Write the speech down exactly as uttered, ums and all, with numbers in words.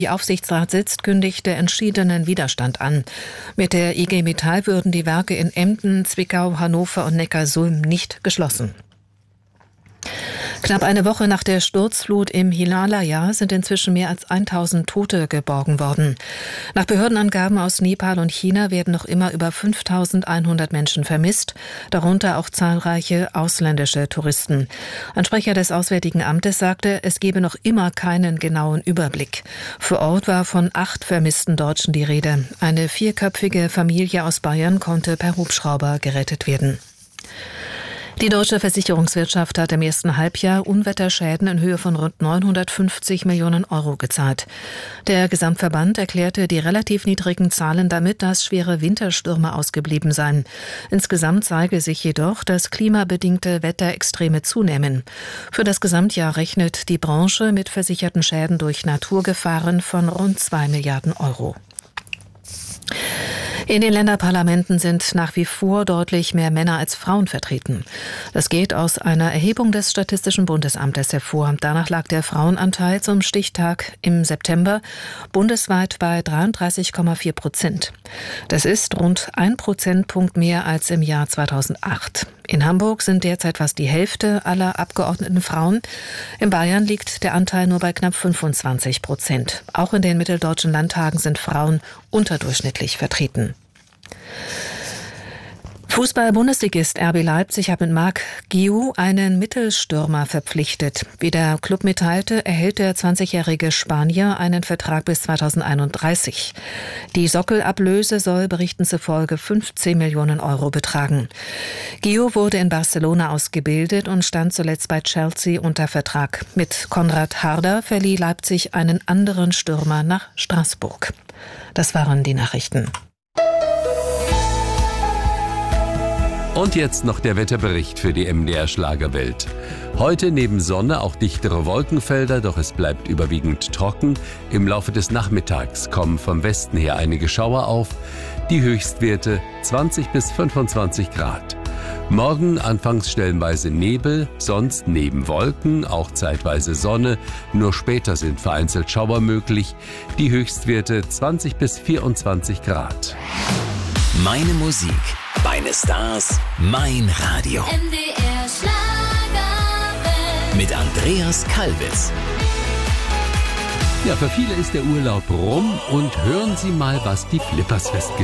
Die Aufsichtsrat sitzt, kündigte entschiedenen Widerstand an. Mit der I G Metall würden die Werke in Emden, Zwickau, Hannover und Neckarsulm nicht geschlossen. Knapp eine Woche nach der Sturzflut im Himalaya sind inzwischen mehr als tausend Tote geborgen worden. Nach Behördenangaben aus Nepal und China werden noch immer über fünftausendeinhundert Menschen vermisst, darunter auch zahlreiche ausländische Touristen. Ein Sprecher des Auswärtigen Amtes sagte, es gebe noch immer keinen genauen Überblick. Vor Ort war von acht vermissten Deutschen die Rede. Eine vierköpfige Familie aus Bayern konnte per Hubschrauber gerettet werden. Die deutsche Versicherungswirtschaft hat im ersten Halbjahr Unwetterschäden in Höhe von rund neunhundertfünfzig Millionen Euro gezahlt. Der Gesamtverband erklärte die relativ niedrigen Zahlen damit, dass schwere Winterstürme ausgeblieben seien. Insgesamt zeige sich jedoch, dass klimabedingte Wetterextreme zunehmen. Für das Gesamtjahr rechnet die Branche mit versicherten Schäden durch Naturgefahren von rund zwei Milliarden Euro. In den Länderparlamenten sind nach wie vor deutlich mehr Männer als Frauen vertreten. Das geht aus einer Erhebung des Statistischen Bundesamtes hervor. Danach lag der Frauenanteil zum Stichtag im September bundesweit bei dreiunddreißig Komma vier Prozent. Das ist rund ein Prozentpunkt mehr als im Jahr zweitausendacht. In Hamburg sind derzeit fast die Hälfte aller Abgeordneten Frauen. In Bayern liegt der Anteil nur bei knapp fünfundzwanzig Prozent. Auch in den mitteldeutschen Landtagen sind Frauen unterdurchschnittlich vertreten. Fußball-Bundesligist R B Leipzig hat mit Marc Guiu einen Mittelstürmer verpflichtet. Wie der Club mitteilte, erhält der zwanzigjährige Spanier einen Vertrag bis zweitausendeinunddreißig. Die Sockelablöse soll Berichten zufolge fünfzehn Millionen Euro betragen. Guiu wurde in Barcelona ausgebildet und stand zuletzt bei Chelsea unter Vertrag. Mit Konrad Harder verlieh Leipzig einen anderen Stürmer nach Straßburg. Das waren die Nachrichten. Und jetzt noch der Wetterbericht für die M D R Schlagerwelt. Heute neben Sonne auch dichtere Wolkenfelder, doch es bleibt überwiegend trocken. Im Laufe des Nachmittags kommen vom Westen her einige Schauer auf. Die Höchstwerte zwanzig bis fünfundzwanzig Grad. Morgen anfangs stellenweise Nebel, sonst neben Wolken auch zeitweise Sonne. Nur später sind vereinzelt Schauer möglich. Die Höchstwerte zwanzig bis vierundzwanzig Grad. Meine Musik, meine Stars, mein Radio. M D R Schlagerwelt. Mit Andreas Kalbitz. Ja, für viele ist der Urlaub rum und hören Sie mal, was die Flippers festgestellt haben.